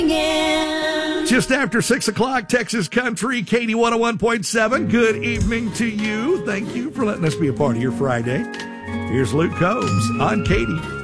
Just after 6 o'clock, Texas Country, Katy 101.7. Good evening to you. Thank you for letting us be a part of your Friday. Here's Luke Combs on Katy